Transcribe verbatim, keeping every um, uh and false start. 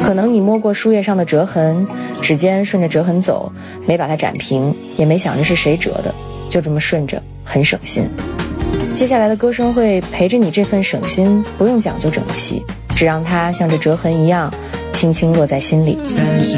可能你摸过书页上的折痕，指尖顺着折痕走，没把它展平，也没想着是谁折的，就这么顺着，很省心。接下来的歌声会陪着你这份省心，不用讲究整齐，只让它像这折痕一样轻轻落在心里。 三十